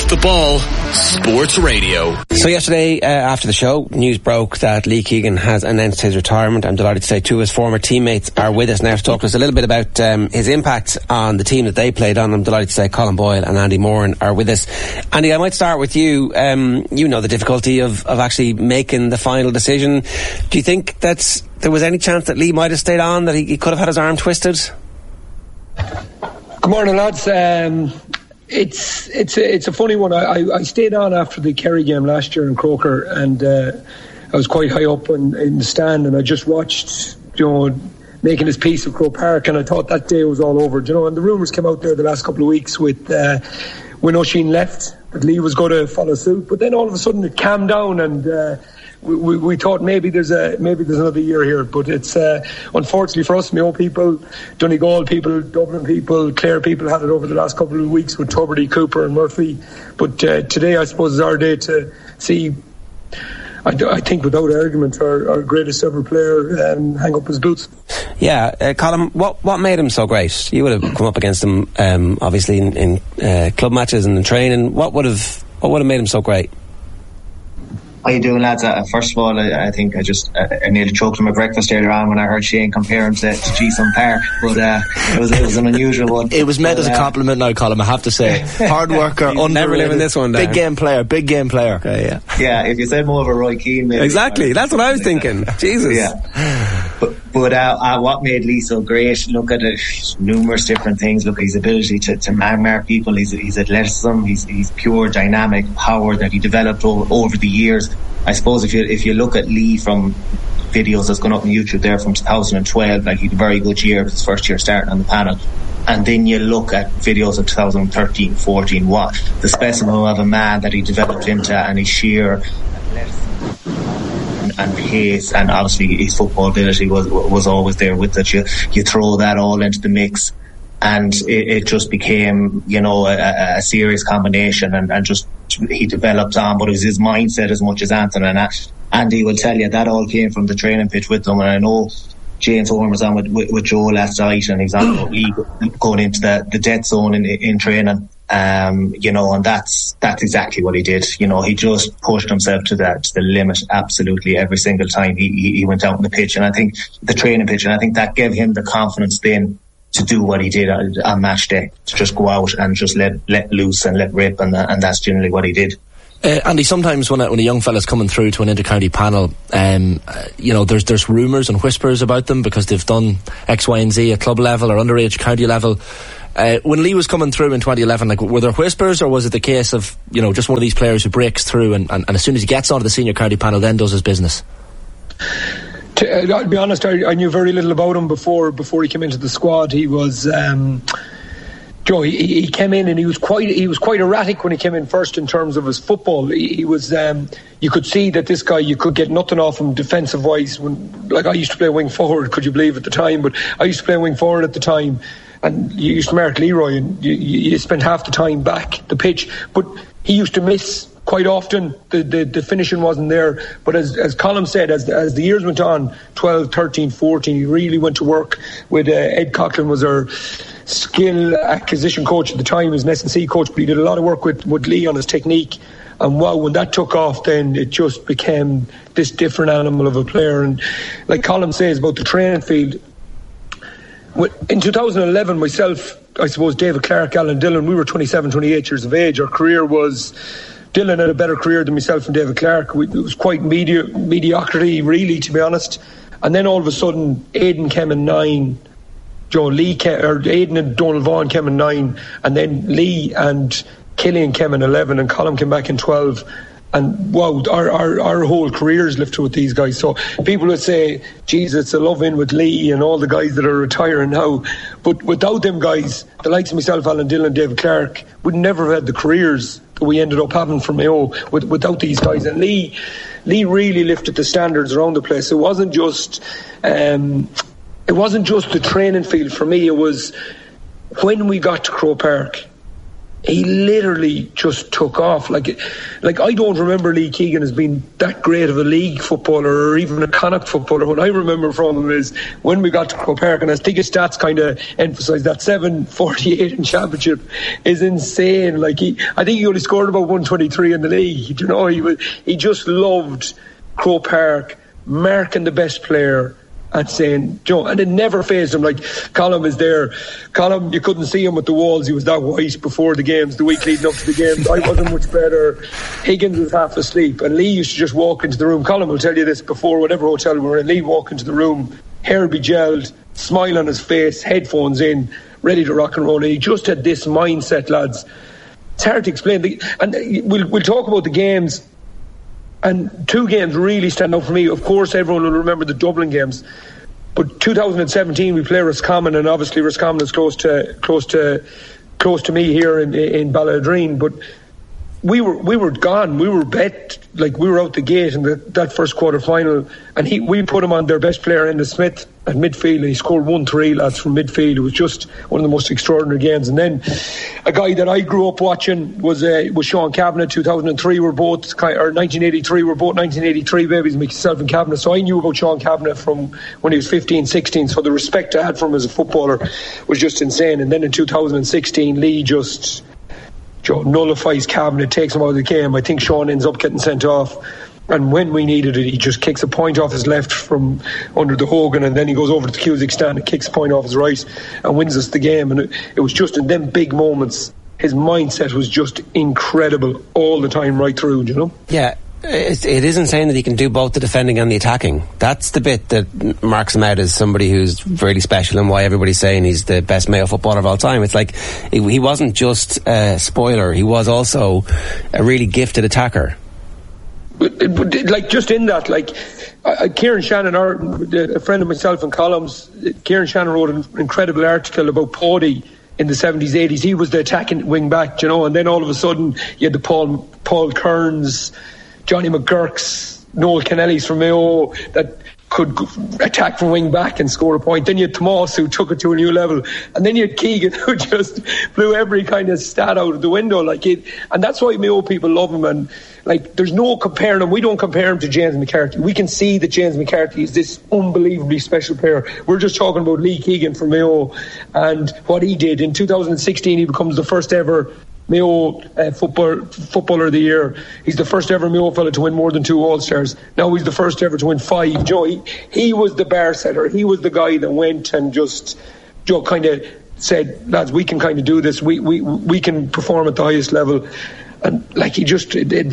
the Ball Sports Radio. So yesterday, after the show, news broke that Lee Keegan has announced his retirement. I'm delighted to say two of his former teammates are with us now to talk to us a little bit about his impact on the team that they played on. I'm delighted to say Colin Boyle and Andy Moran are with us. Andy, I might start with you. You know the difficulty of actually making the final decision. Do you think that there was any chance that Lee might have stayed on, that he could have had his arm twisted? Good morning, lads. It's a funny one. I stayed on after the Kerry game last year in Croker, and I was quite high up in the stand, and I just watched, making his peace with Croke Park, and I thought that day was all over. And the rumours came out there the last couple of weeks with when Oisin left that Lee was going to follow suit, but then all of a sudden it calmed down, and we thought maybe there's another year here, but it's unfortunately for us, Mayo people, Donegal people, Dublin people, Clare people had it over the last couple of weeks with Tuberty, Cooper and Murphy, but today I suppose is our day to see, I think without argument, our greatest ever player hang up his boots. Yeah, Colin, what made him so great? You would have come up against him obviously in club matches and in training. What would have made him so great? How you doing, lads? First of all, I think I nearly choked on my breakfast earlier on when I heard Shane compare him to G-Sun Park, but it was an unusual one. It was meant as a compliment now, Colin, I have to say. Hard worker, never living this one down. Big game player. Okay, yeah. Yeah, if you said more of a Roy Keane, maybe. Exactly, that's what I was thinking. Jesus. Yeah. But what made Lee so great? Look at it, numerous different things. Look at his ability to man-mark people, his athleticism, his pure dynamic power that he developed over the years. I suppose if you look at Lee from videos that's gone up on YouTube there from 2012, like he had a very good year, his first year starting on the panel, and then you look at videos of 2013, 14, what the specimen of a man that he developed into, and his sheer and pace, and obviously his football ability was always there with it. You throw that all into the mix, and it just became, a serious combination, and just he developed on. But it was his mindset as much as Anthony, and Andy will tell you that all came from the training pitch with them. And I know James Horn was on with Joe last night, and he's on going into the dead zone in training. And that's exactly what he did. He just pushed himself to the limit absolutely every single time he went out on the pitch, and I think the training pitch, and I think that gave him the confidence then to do what he did on match day, to just go out and just let loose and let rip, and that's generally what he did. Andy, sometimes when a young fella's coming through to an inter-county panel, there's rumours and whispers about them because they've done X, Y and Z at club level or underage county level. When Lee was coming through in 2011, were there whispers, or was it the case of, just one of these players who breaks through and as soon as he gets onto the senior county panel then does his business? I'll be honest, I knew very little about him before he came into the squad. He was he came in and he was quite erratic when he came in first in terms of his football. He was you could see that this guy, you could get nothing off him defensive wise. I used to play wing forward, could you believe, at the time, but I used to play wing forward at the time, and you used to mark Leroy and you spent half the time back the pitch, but he used to miss quite often. The finishing wasn't there, but as Colin said, as the years went on, 12, 13, 14, he really went to work with Ed Coughlin was our skill acquisition coach at the time, he was an S&C coach, but he did a lot of work with Lee on his technique, and wow, when that took off, then it just became this different animal of a player. And like Colin says about the training field, in 2011, myself, I suppose David Clark, Alan Dillon, we were 27, 28 years of age. Our career was, Dillon had a better career than myself and David Clark. It was quite mediocrity, really, to be honest. And then all of a sudden, Aidan came in 9, Aidan and Donald Vaughan came in 9, and then Lee and Killian came in 11, and Colin came back in 12. And wow, our whole careers lifted with these guys. So people would say, geez, it's a love in with Lee and all the guys that are retiring now. But without them guys, the likes of myself, Alan Dillon, David Clark, would never have had the careers that we ended up having from Mayo without these guys. And Lee really lifted the standards around the place. It wasn't just the training field for me. It was when we got to Croke Park, he literally just took off. Like I don't remember Lee Keegan as being that great of a league footballer or even a Connacht footballer. What I remember from him is when we got to Croke Park, and I think his stats kind of emphasise that 7-48 in championship is insane. Like I think he only scored about 123 in the league. You know, he just loved Croke Park, marking the best player and saying, Joe, and it never fazed him. Like Colm is there. Colm, you couldn't see him with the walls. He was that white before the games, the week leading up to the games. I wasn't much better. Higgins was half asleep, and Lee used to just walk into the room. Colm will tell you this before whatever hotel we were in. Lee walk into the room, hair be gelled, smile on his face, headphones in, ready to rock and roll. And he just had this mindset, lads. It's hard to explain. And we'll talk about the games. And two games really stand out for me. Of course, everyone will remember the Dublin games. But 2017, we play Roscommon, and obviously Roscommon is close to me here in Balladreen. But we were gone. We were bet, like we were out the gate in that first quarter final, and we put him on their best player, Enda Smith, at midfield, and he scored 1-3, lads, from midfield. It was just one of the most extraordinary games. And then a guy that I grew up watching was Sean Kavanagh. 2003 were both, or 1983 were both 1983 babies, myself and Kavanagh. So I knew about Sean Kavanagh from when he was 15, 16. So the respect I had for him as a footballer was just insane. And then in 2016, Lee just nullifies Kavanagh, takes him out of the game. I think Sean ends up getting sent off. And when we needed it, he just kicks a point off his left from under the Hogan, and then he goes over to the Cusick stand and kicks a point off his right and wins us the game. And it was just in them big moments, his mindset was just incredible all the time, right through, you know? Yeah, it is insane that he can do both the defending and the attacking. That's the bit that marks him out as somebody who's really special, and why everybody's saying he's the best male footballer of all time. It's like he wasn't just a spoiler, he was also a really gifted attacker. Like just in that, like Kieran Shannon, a friend of myself and Colm's, Kieran Shannon wrote an incredible article about Pawdy in the 70s, 80s. He was the attacking wing back, you know, and then all of a sudden you had the Paul Kearns, Johnny McGurk's, Noel Kennelly's from Mayo that could attack from wing back and score a point. Then you had Tomas, who took it to a new level, and then you had Keegan, who just blew every kind of stat out of the window. And that's why Mayo people love him. And like, there's no comparing him. We don't compare him to James McCarthy. We can see that James McCarthy is this unbelievably special player. We're just talking about Lee Keegan from Mayo and what he did. In 2016, he becomes the first ever Mayo footballer of the year. He's the first ever Mayo fella to win more than 2 All-Stars. Now he's the first ever to win 5. Joe, he was the bar setter. He was the guy that went and just kind of said, lads, we can kind of do this. We can perform at the highest level. And like his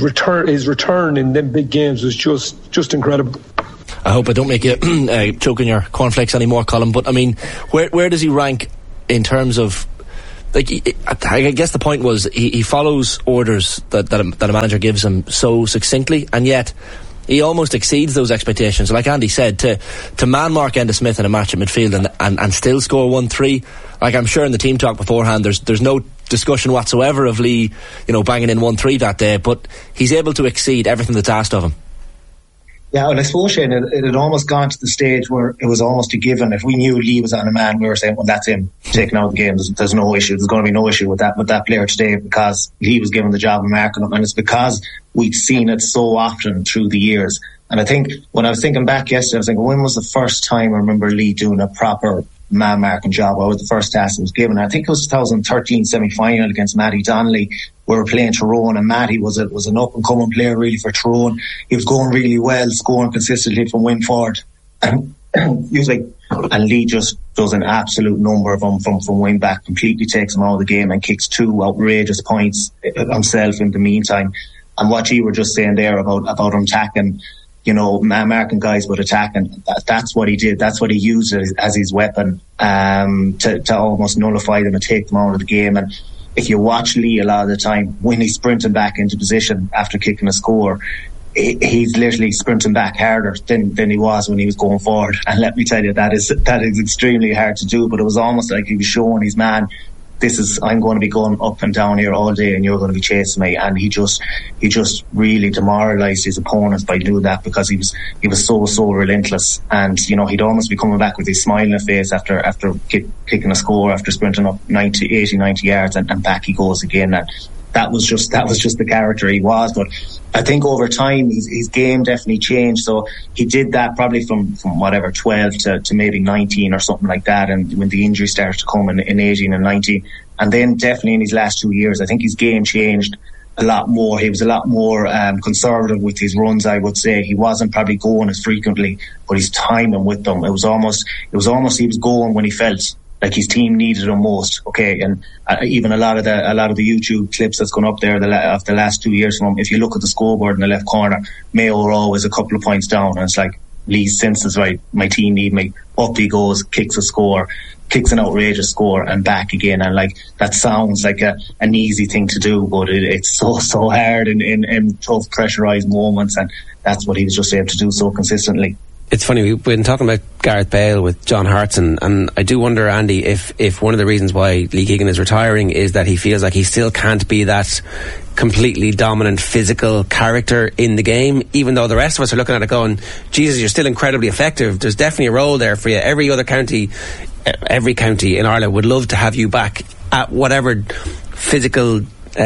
return in them big games was just incredible. I hope I don't make you choke on your cornflakes anymore, Colm. But I mean, where does he rank in terms of? Like, I guess the point was he follows orders that a manager gives him so succinctly, and yet he almost exceeds those expectations. Like Andy said, to man mark Enda Smith in a match at midfield and still score 1-3. Like, I'm sure in the team talk beforehand, there's no discussion whatsoever of Lee, banging in 1-3 that day, but he's able to exceed everything that's asked of him. Yeah, and I suppose, Shane, it had almost gone to the stage where it was almost a given. If we knew Lee was on a man, we were saying, well, that's him taking out the game. There's no issue. There's going to be no issue with that player today, because Lee was given the job of marking him, and it's because we'd seen it so often through the years. And I think when I was thinking back yesterday, I was thinking, when was the first time I remember Lee doing a proper man marking job? What was the first task it was given? I think it was 2013 semi-final against Matty Donnelly. We were playing Tyrone, and Matty was an up-and-coming player really for Tyrone. He was going really well, scoring consistently from wing forward. And he was like, and Lee just does an absolute number of them from wing back, completely takes him out of the game and kicks 2 outrageous points himself in the meantime. And what you were just saying there about him attacking, marking guys with attacking, that's what he did. That's what he used as his weapon to almost nullify them and take them out of the game. And if you watch Lee a lot of the time, when he's sprinting back into position after kicking a score, he's literally sprinting back harder than he was when he was going forward. And let me tell you, that is extremely hard to do. But it was almost like he was showing his man, I'm going to be going up and down here all day and you're going to be chasing me. And he just really demoralised his opponents by doing that, because he was so relentless. And, you know, he'd almost be coming back with his smile on his face after kicking a score, after sprinting up 90 yards, and back he goes again. And that was just the character he was. But I think over time his game definitely changed. So he did that probably from whatever 12 to maybe 19 or something like that, and when the injury started to come in 18 and 19, and then definitely in his last 2 years I think his game changed a lot more. He was a lot more conservative with his runs, I would say. He wasn't probably going as frequently, but his timing with them, it was almost he was going when he felt like his team needed him most. Okay, and even a lot of the YouTube clips that's gone up there of the last 2 years from him, if you look at the scoreboard in the left corner, Mayo are always a couple of points down, and it's like, Lee's senses, right, my team need me. Up he goes, kicks an outrageous score, and back again. And like, that sounds like an easy thing to do, but it's so hard in tough pressurised moments, and that's what he was just able to do so consistently. It's funny, we've been talking about Gareth Bale with John Hartson, and I do wonder, Andy, if one of the reasons why Lee Keegan is retiring is that he feels like he still can't be that completely dominant physical character in the game, even though the rest of us are looking at it going, Jesus, you're still incredibly effective. There's definitely a role there for you. Every county in Ireland would love to have you back at whatever physical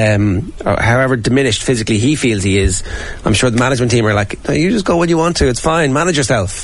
or however diminished physically he feels he is. I'm sure the management team are like, no, you just go when you want to, it's fine, manage yourself.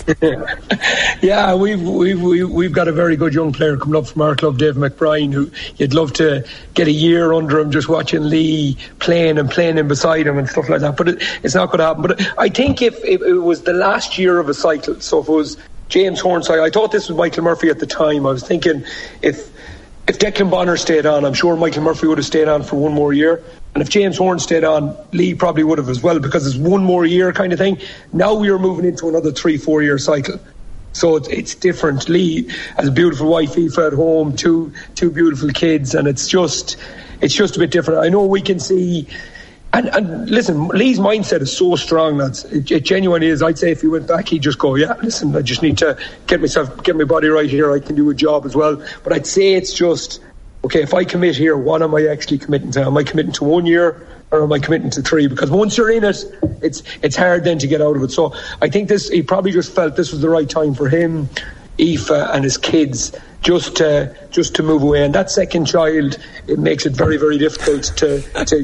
Yeah, we've got a very good young player coming up from our club, Dave McBride, who you'd love to get a year under him, just watching Lee playing in beside him and stuff like that, but it's not going to happen. But I think if it was the last year of a cycle, so if it was James Hornside, I thought this was Michael Murphy at the time. I was thinking if Declan Bonner stayed on, I'm sure Michael Murphy would have stayed on for one more year. And if James Horn stayed on, Lee probably would have as well, because it's one more year kind of thing. Now we are moving into another 3-4 year cycle. So it's different. Lee has a beautiful wife, Aoife, at home, two beautiful kids, and it's just a bit different. I know we can see... And listen, Lee's mindset is so strong, lads. It genuinely is. I'd say if he went back, he'd just go, yeah, listen, I just need to get my body right here. I can do a job as well. But I'd say it's just, okay, if I commit here, what am I actually committing to? Am I committing to 1 year, or am I committing to 3? Because once you're in it, it's hard then to get out of it. So I think he probably just felt this was the right time for him, Aoife and his kids, just to move away. And that second child, it makes it very, very difficult to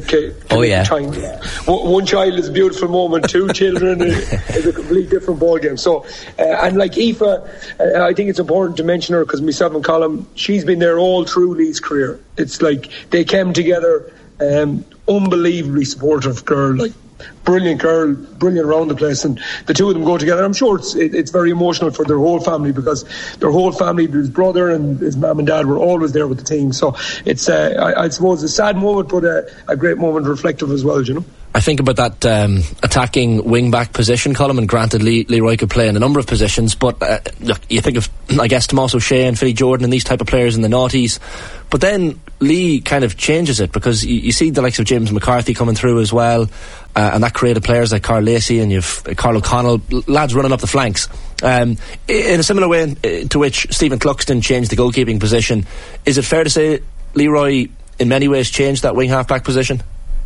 time. One child is a beautiful moment, 2 children is a completely different ballgame. So and like Aoife, I think it's important to mention her, because myself and Colin, she's been there all through Lee's career. It's like they came together, unbelievably supportive girl, like brilliant girl, brilliant around the place, and the two of them go together. I'm sure it's very emotional for their whole family, because their whole family, his brother and his mum and dad, were always there with the team. So it's I suppose a sad moment, but a great moment, reflective as well, you know. I think about that attacking wing-back position, Colin, and granted Leroy could play in a number of positions, but look, you think of, I guess, Tomás O'Shea and Philly Jordan and these type of players in the noughties, but then Lee kind of changes it, because you see the likes of James McCarthy coming through as well, and that created players like Carl Lacey, and you've Carl O'Connell, lads running up the flanks. In a similar way to which Stephen Cluxton changed the goalkeeping position, is it fair to say Leroy in many ways changed that wing-half-back position?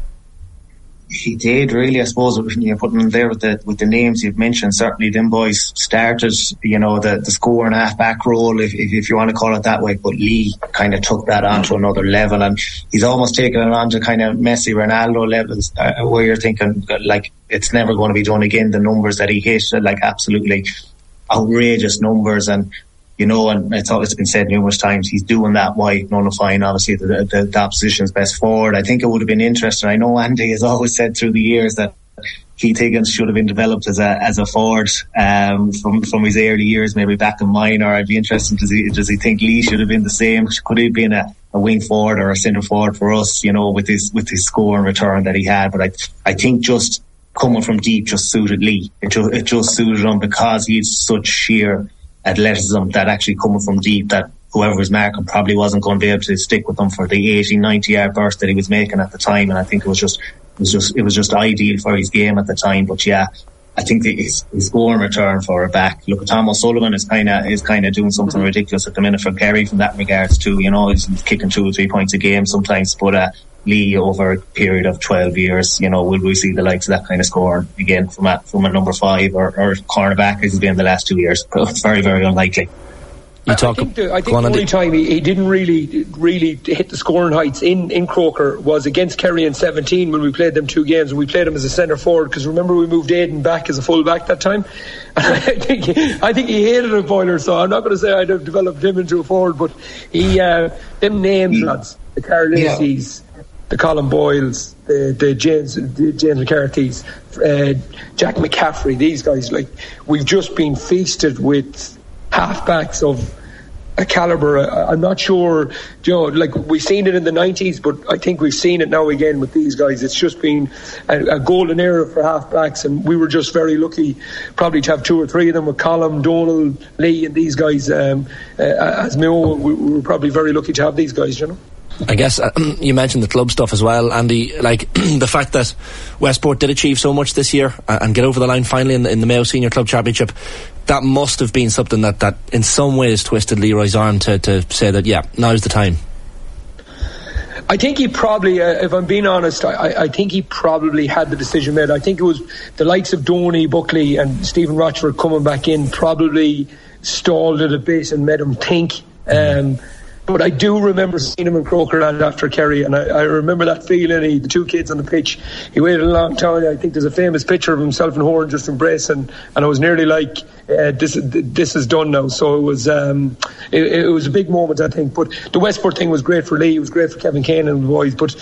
He did, really. I suppose when you're putting them there with the names you've mentioned, certainly them boys started, you know, the score and half-back role, if you want to call it that way, but Lee kind of took that on to another level, and he's almost taken it on to kind of Messi, Ronaldo levels, where you're thinking, like, it's never going to be done again. The numbers that he hit, like, absolutely outrageous numbers, and you know, and it's been said numerous times, he's doing that by nullifying, obviously, the opposition's best forward. I think it would have been interesting. I know Andy has always said through the years that Keith Higgins should have been developed as a forward from his early years, maybe back in minor. I'd be interested, does he think Lee should have been the same? Could he have been a wing forward or a centre forward for us, you know, with his score and return that he had? But I think just coming from deep just suited Lee. It just suited him, because he's such sheer athleticism that actually coming from deep, that whoever was marking probably wasn't going to be able to stick with him for the 80-90 yard burst that he was making at the time. And I think it was just ideal for his game at the time. But yeah, I think his scoring return for a back. Look, Tom O'Sullivan is kind of doing something ridiculous at the minute for Kerry from that regards too. You know, he's kicking 2 or 3 points a game sometimes. But Lee, over a period of 12 years, you know, will we see the likes of that kind of scoring again from a number 5 or cornerback as he's been the last 2 years? It's very, very unlikely. I think the only time he didn't really hit the scoring heights in Croker was against Kerry in 17 when we played them 2 games, and we played him as a centre forward, because remember we moved Aidan back as a full back that time. I think he hated a Boiler, so I'm not going to say I'd have developed him into a forward, but he them names, lads, the Carl Lacey's, the Colin Boyles, the James McCarthy's, Jack McCaffrey, these guys, like, we've just been feasted with halfbacks of a calibre. I'm not sure, you know, like, we've seen it in the 90s, but I think we've seen it now again with these guys. It's just been a golden era for halfbacks, and we were just very lucky probably to have 2 or 3 of them with Colm, Donald, Lee, and these guys. As Mayo, we were probably very lucky to have these guys, you know. I guess you mentioned the club stuff as well, Andy. Like, the fact that Westport did achieve so much this year and get over the line finally in the Mayo Senior Club Championship, that must have been something that in some ways twisted Leroy's arm to say that, yeah, now's the time. I think he probably, if I'm being honest, I think he probably had the decision made. I think it was the likes of Donny, Buckley and Stephen Rochford coming back in probably stalled it a bit and made him think. But I do remember seeing him in Crokerland after Kerry, and I remember that feeling. The 2 kids on the pitch, he waited a long time. I think there's a famous picture of himself and Horan just embracing, and I was nearly like, this is done now. So it was a big moment, I think. But the Westport thing was great for Lee, it was great for Kevin Kane and the boys. But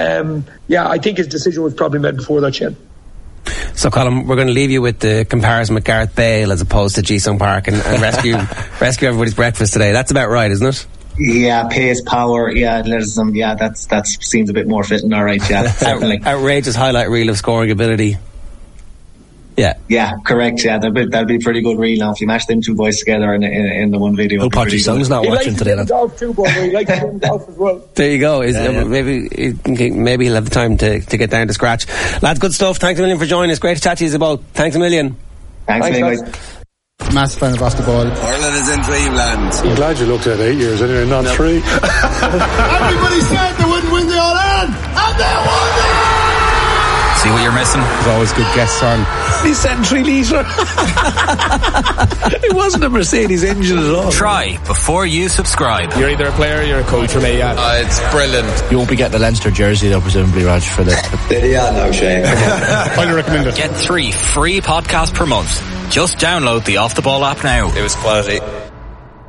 I think his decision was probably made before that, Shane. So, Colin, we're going to leave you with the comparison with Gareth Bale as opposed to Ji-sung Park and rescue everybody's breakfast today. That's about right, isn't it? Yeah, pace, power, athleticism, that seems a bit more fitting, alright, certainly. Outrageous highlight reel of scoring ability. Yeah, correct, that'd be a pretty good reel now if you mash them 2 boys together in the one video. Hope Ji-sung's not watching today. He golf too, boy. He likes to golf as well. There you go. Maybe he'll have the time to get down to scratch. Lads, good stuff. Thanks a million for joining us. Great to chat to you both. Thanks a million. Thanks a million, guys. Massive fan of basketball. Ireland is in dreamland. I'm glad you looked at 8 years anyway, not 3. Everybody said they wouldn't win the All-Ireland, and they won it! See what you're missing? There's always good guests on. He said 3 litre. It wasn't a Mercedes engine at all. Try before you subscribe. You're either a player or you're a coach for me, It's brilliant. You won't be getting the Leinster jersey though, presumably, Raj, for the... no shame. Highly recommend it. Get 3 free podcasts per month. Just download the Off The Ball app now. It was quality.